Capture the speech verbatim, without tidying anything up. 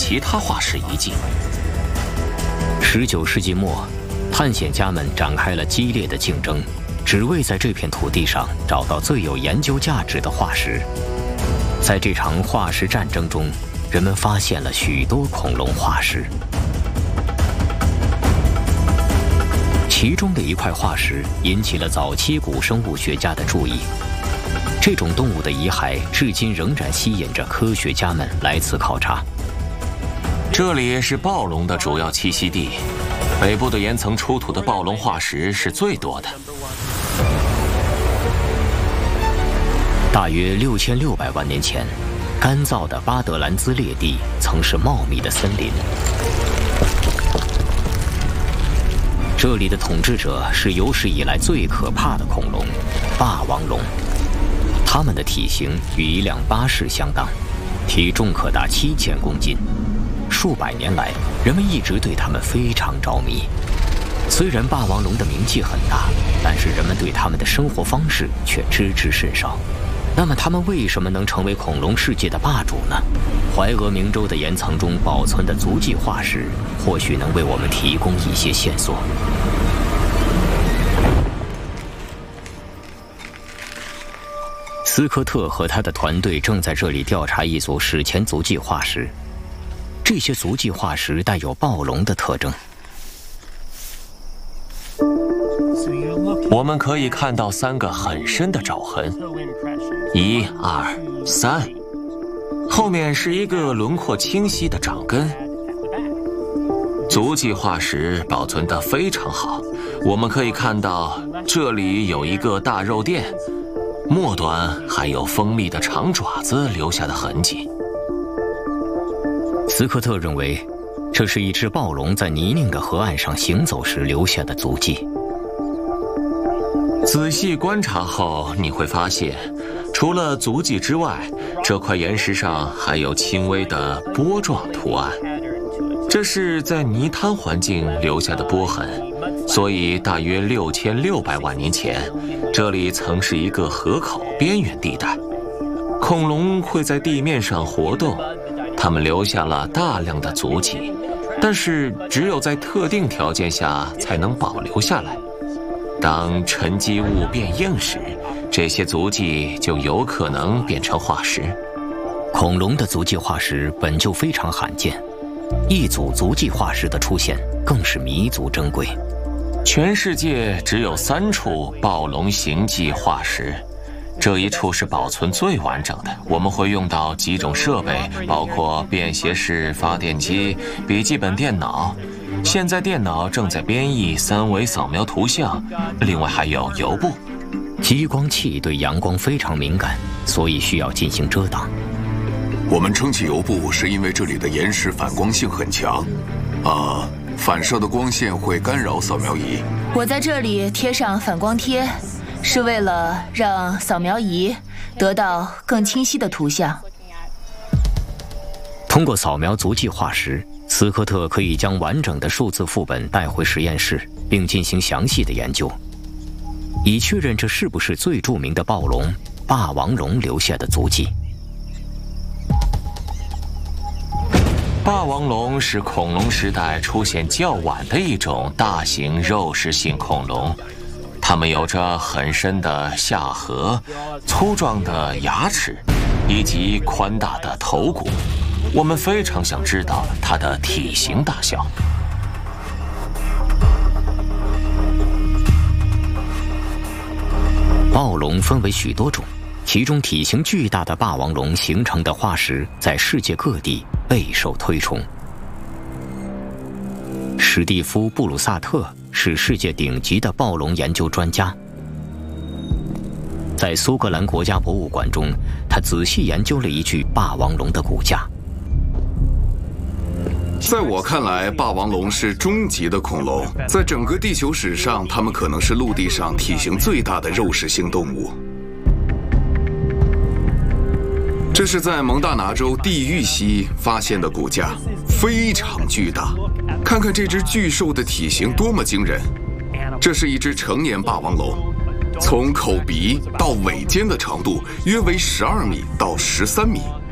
其他化石遗迹。 十九世纪末，探险家们展开了激烈的竞争，只为在这片土地上找到最有研究价值的化石。在这场化石战争中，人们发现了许多恐龙化石。其中的一块化石引起了早期古生物学家的注意。这种动物的遗骸至今仍然吸引着科学家们来此考察。 这里是暴龙的主要栖息地，北部的岩层出土的暴龙化石是最多的。 大约六千六百万年前，干燥的巴德兰兹裂地曾是茂密的森林。这里的统治者是有史以来最可怕的恐龙——霸王龙。它们的体型与一辆巴士相当，体重可达七千公斤。数百年来，人们一直对它们非常着迷。虽然霸王龙的名气很大，但是人们对它们的生活方式却知之甚少。那么，它们为什么能成为恐龙世界的霸主呢？怀俄明州的岩层中保存的足迹化石，或许能为我们提供一些线索。斯科特和他的团队正在这里调查一组史前足迹化石，这些足迹化石带有暴龙的特征。 我们可以看到三个很深的爪痕，一、二、三，后面是一个轮廓清晰的掌根。足迹化石保存得非常好，我们可以看到这里有一个大肉垫。末端还有锋利的长爪子留下的痕迹。 斯科特认为，这是一只暴龙在泥泞的河岸上行走时留下的足迹。 仔细观察后，你会发现，除了足迹之外，这块岩石上还有轻微的波状图案，这是在泥滩环境留下的波痕。所以，大约六千六百万年前，这里曾是一个河口边缘地带。恐龙会在地面上活动，它们留下了大量的足迹，但是只有在特定条件下才能保留下来。当沉积物变硬时，这些足迹就有可能变成化石。 恐龙的足迹化石本就非常罕见，一组足迹化石的出现更是弥足珍贵。 全世界只有三处暴龙形迹化石，这一处是保存最完整的。我们会用到几种设备，包括便携式发电机、笔记本电脑。现在电脑正在编译三维扫描图像，另外还有油布。 激光器对阳光非常敏感，所以需要进行遮挡。 我们撑起油布是因为这里的岩石反光性很强，啊。反射的光线会干扰扫描仪。 我在这里贴上反光贴，是为了让扫描仪得到更清晰的图像。 通过扫描足迹化石，斯科特可以将完整的数字副本带回实验室，并进行详细的研究，以确认这是不是最著名的暴龙——霸王龙留下的足迹。 霸王龙是恐龙时代出现较晚的一种大型肉食性恐龙，它们有着很深的下颌、粗壮的牙齿以及宽大的头骨。我们非常想知道它的体型大小。 暴龙分为许多种，其中体型巨大的霸王龙形成的化石在世界各地备受推崇。史蒂夫·布鲁萨特是世界顶级的暴龙研究专家，在苏格兰国家博物馆中，他仔细研究了一具霸王龙的骨架。 在我看来，霸王龙是终极的恐龙，在整个地球史上，它们可能是陆地上体型最大的肉食性动物。这是在蒙大拿州地狱溪发现的骨架，非常巨大。看看这只巨兽的体型多么惊人！这是一只成年霸王龙，从口鼻到尾尖的长度约为十二米到十三米。